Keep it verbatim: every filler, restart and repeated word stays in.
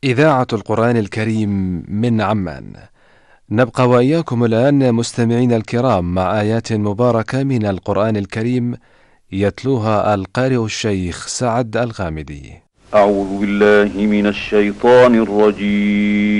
إذاعة القرآن الكريم من عمان. نبقى وإياكم الآن مستمعين الكرام مع آيات مباركة من القرآن الكريم يتلوها القارئ الشيخ سعد الغامدي. أعوذ بالله من الشيطان الرجيم.